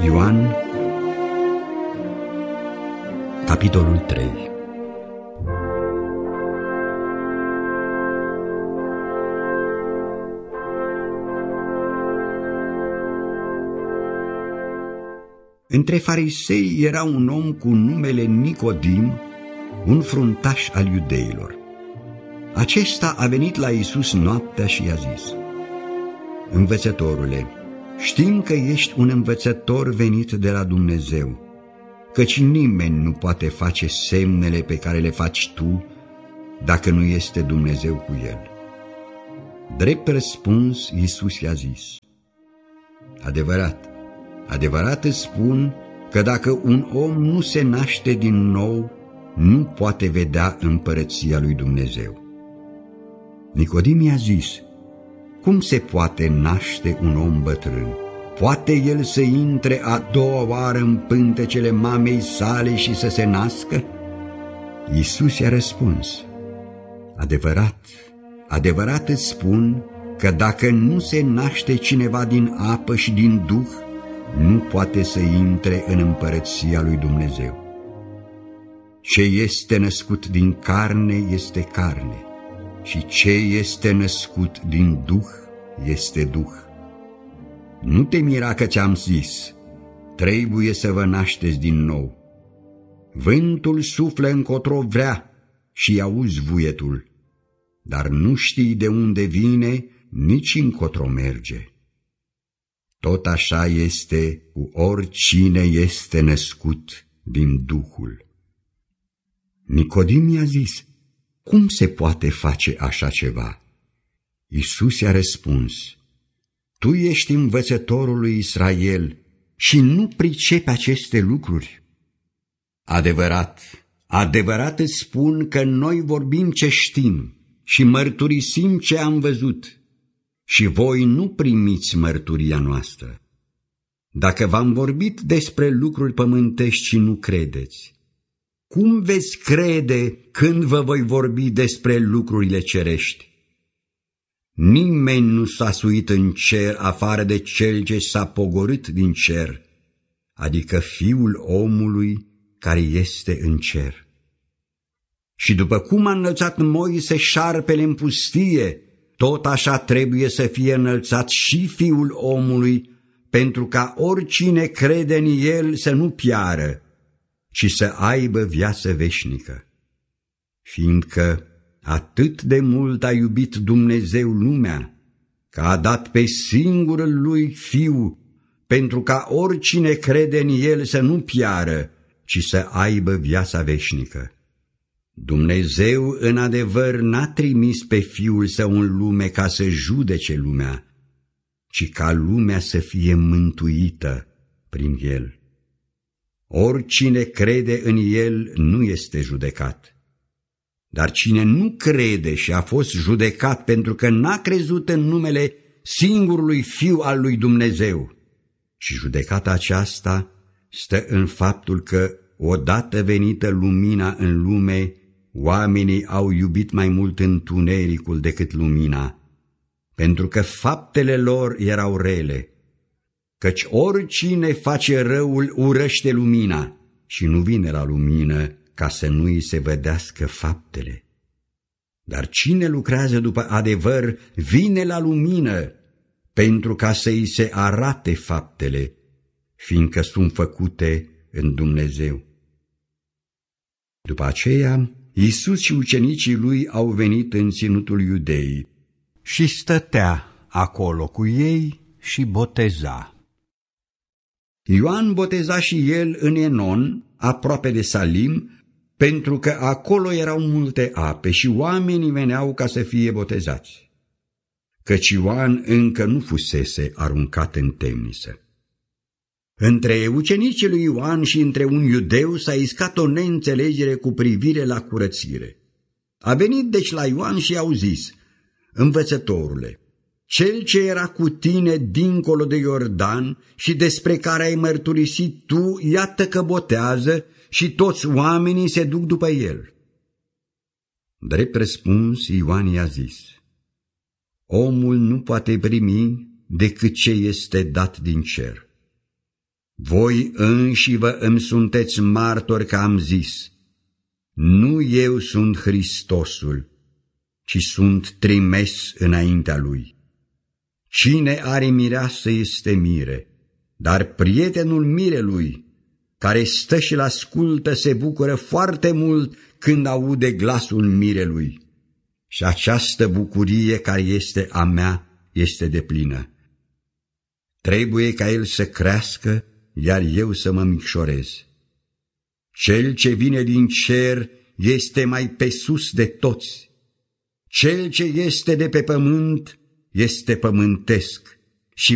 Ioan, capitolul 3. Între farisei era un om cu numele Nicodim, un fruntaș al iudeilor. Acesta a venit la Iisus noaptea și i-a zis: Învățătorule, știm că ești un învățător venit de la Dumnezeu, căci nimeni nu poate face semnele pe care le faci tu dacă nu este Dumnezeu cu el. Drept răspuns, Iisus i-a zis: Adevărat, adevărat îți spun că dacă un om nu se naște din nou, nu poate vedea împărăția lui Dumnezeu. Nicodim i-a zis: Cum se poate naște un om bătrân? Poate el să intre a doua oară în pântecele mamei sale și să se nască? Iisus i-a răspuns: Adevărat, adevărat îți spun că dacă nu se naște cineva din apă și din Duh, nu poate să intre în împărăția lui Dumnezeu. Ce este născut din carne este carne, și ce este născut din Duh este Duh. Nu te mira că ți-am zis: trebuie să vă nașteți din nou. Vântul suflă încotro vrea și auzi vuietul, dar nu știi de unde vine, nici încotro merge. Tot așa este cu oricine este născut din Duhul. Nicodim i-a zis: Cum se poate face așa ceva? Iisus i-a răspuns: Tu ești învățătorul lui Israel și nu pricepi aceste lucruri? Adevărat, adevărat îți spun că noi vorbim ce știm și mărturisim ce am văzut, și voi nu primiți mărturia noastră. Dacă v-am vorbit despre lucruri pământești și nu credeți, cum veți crede când vă voi vorbi despre lucrurile cerești? Nimeni nu s-a suit în cer afară de cel ce s-a pogorât din cer, adică Fiul omului care este în cer. Și după cum a înălțat Moise șarpele în pustie, tot așa trebuie să fie înălțat și Fiul omului, pentru ca oricine crede în el să nu piară, ci să aibă viață veșnică. Fiindcă atât de mult a iubit Dumnezeu lumea, că a dat pe singurul lui Fiu, pentru ca oricine crede în el să nu piară, ci să aibă viața veșnică. Dumnezeu în adevăr n-a trimis pe Fiul Său în lume ca să judece lumea, ci ca lumea să fie mântuită prin El. Oricine crede în El nu este judecat, dar cine nu crede și a fost judecat pentru că n-a crezut în numele singurului Fiu al lui Dumnezeu. Și judecata aceasta stă în faptul că, odată venită lumina în lume, oamenii au iubit mai mult întunericul decât lumina, pentru că faptele lor erau rele. Căci oricine face răul urăște lumina și nu vine la lumină ca să nu îi se vedească faptele. Dar cine lucrează după adevăr vine la lumină, pentru ca să îi se arate faptele, fiindcă sunt făcute în Dumnezeu. După aceea, Iisus și ucenicii lui au venit în ținutul Iudeii și stătea acolo cu ei și boteza. Ioan boteza și el în Enon, aproape de Salim, pentru că acolo erau multe ape și oamenii veneau ca să fie botezați, căci Ioan încă nu fusese aruncat în temniță. Între ucenicii lui Ioan și între un iudeu s-a iscat o neînțelegere cu privire la curățire. A venit deci la Ioan și i-au zis: Învățătorule, cel ce era cu tine dincolo de Iordan și despre care ai mărturisit tu, iată că botează și toți oamenii se duc după el. Drept răspuns, Ioan i-a zis: Omul nu poate primi decât ce este dat din cer. Voi înșivă îmi sunteți martori că am zis, nu eu sunt Hristosul, ci sunt trimis înaintea lui. Cine are mireasă este mire, dar prietenul mirelui, care stă și-l ascultă, se bucură foarte mult când aude glasul mirelui. Și această bucurie care este a mea este deplină. Trebuie ca el să crească, iar eu să mă micșorez. Cel ce vine din cer este mai pe sus de toți. Cel ce este de pe pământ este pământesc